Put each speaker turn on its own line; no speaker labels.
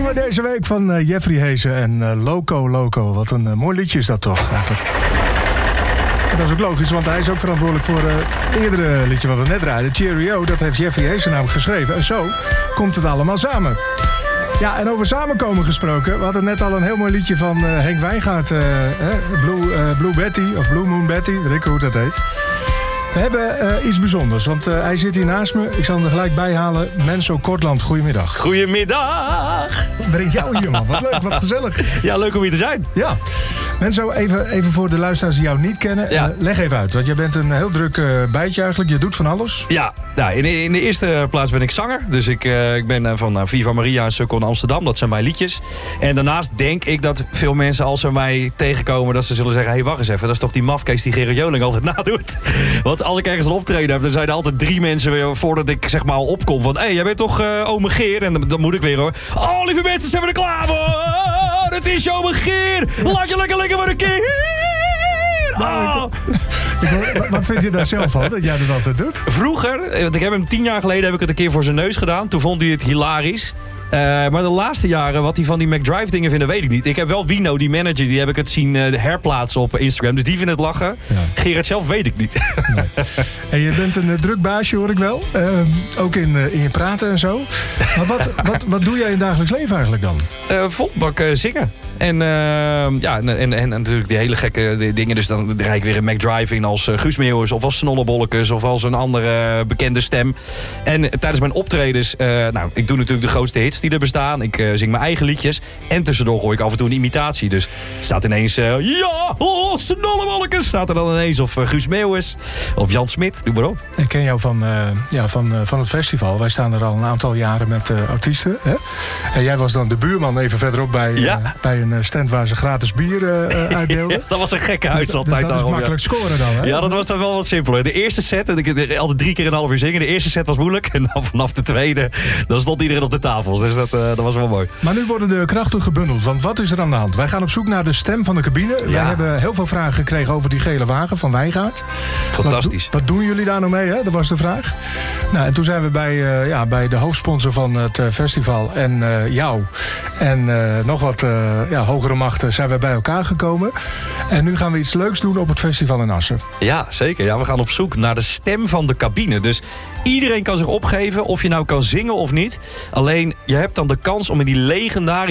we deze week van Jeffrey Heesen en Loco Loco. Wat een mooi liedje is dat toch eigenlijk. En dat is ook logisch, want hij is ook verantwoordelijk voor het eerdere liedje wat we net draaiden. Cheerio, dat heeft Jeffrey Heesen namelijk geschreven. En zo komt het allemaal samen. Ja, en over samenkomen gesproken. We hadden net al een heel mooi liedje van Henk Wijngaard. Blue Betty, of Blue Moon Betty, weet ik hoe dat heet. We hebben iets bijzonders, want hij zit hier naast me. Ik zal hem er gelijk bij halen. Menzo Kortland, goedemiddag.
Goedemiddag.
Brengt jou hier, man. Wat leuk, wat gezellig.
Ja, leuk om hier te zijn.
Ja. Menzo, even voor de luisteraars die jou niet kennen.
Ja.
Leg even uit, want jij bent een heel druk bijtje eigenlijk. Je doet van alles.
Ja, nou, in de eerste plaats ben ik zanger. Dus ik ben van Viva Maria en Sukkel in Amsterdam. Dat zijn mijn liedjes. En daarnaast denk ik dat veel mensen als ze mij tegenkomen... dat ze zullen zeggen, hé, wacht eens even. Dat is toch die mafkees die Gerard Joling altijd nadoet. Want als ik ergens een optreden heb... dan zijn er altijd 3 mensen weer voordat ik zeg maar al opkom. Van, hé, jij bent toch ome Geer? En dan moet ik weer hoor. Oh, lieve mensen, zijn we er klaar voor? Oh, het is ome Geer. Laat je lekker voor een keer. Oh.
Wat vind je daar zelf van, dat jij dat altijd doet?
Vroeger, want ik heb hem 10 jaar geleden heb ik het een keer voor zijn neus gedaan. Toen vond hij het hilarisch. Maar de laatste jaren, wat hij van die McDrive dingen vindt, weet ik niet. Ik heb wel Wino, die manager, die heb ik het zien herplaatsen op Instagram. Dus die vindt het lachen. Ja. Gerard zelf weet ik niet.
Nee. En je bent een druk baasje, hoor ik wel. Ook in je praten en zo. Maar wat doe jij in het dagelijks leven eigenlijk dan?
Volbak zingen. En natuurlijk die hele gekke dingen. Dus dan rijd ik weer een McDrive in als Guus Meeuwis of als Snollebollekes of als een andere bekende stem. En tijdens mijn optredens, ik doe natuurlijk de grootste hits die er bestaan. Ik zing mijn eigen liedjes. En tussendoor gooi ik af en toe een imitatie. Dus staat ineens, Snollebollekes staat er dan ineens. Of Guus Meeuwis of Jan Smit, doe maar op.
Ik ken jou van het festival. Wij staan er al een aantal jaren met artiesten. Hè? En jij was dan de buurman even verderop bij een stand waar ze gratis bier uitdeelden.
Ja, dat was een gekke uitzaltijd.
Dus dat is makkelijk scoren dan, hè?
Ja, dat was dan wel wat simpeler. De eerste set, en ik altijd 3 keer een half uur zingen. De eerste set was moeilijk. En dan vanaf de tweede, dan stond iedereen op de tafels. Dus dat was wel mooi. Maar
nu worden de krachten gebundeld. Want wat is er aan de hand? Wij gaan op zoek naar de stem van de cabine. Ja. Wij hebben heel veel vragen gekregen over die gele wagen van Wijngaard.
Fantastisch.
Wat doen jullie daar nou mee, hè? Dat was de vraag. Nou, en toen zijn we bij de hoofdsponsor van het festival en jou. En nog wat hogere machten zijn we bij elkaar gekomen. En nu gaan we iets leuks doen op het festival in Assen.
Ja, zeker. Ja, we gaan op zoek naar de stem van de cabine. Dus iedereen kan zich opgeven of je nou kan zingen of niet. Alleen, je hebt dan de kans om in die legendarische